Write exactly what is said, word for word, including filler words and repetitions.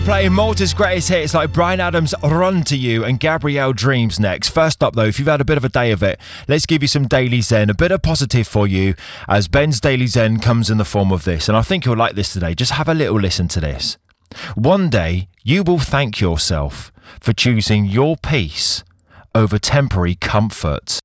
Playing Malta's greatest hits like Bryan Adams' Run to You and Gabrielle Dreams next. First up though, if you've had a bit of a day of it, let's give you some Daily Zen, a bit of positive for you as Ben's Daily Zen comes in the form of this. And I think you'll like this today. Just have a little listen to this. One day you will thank yourself for choosing your peace over temporary comfort.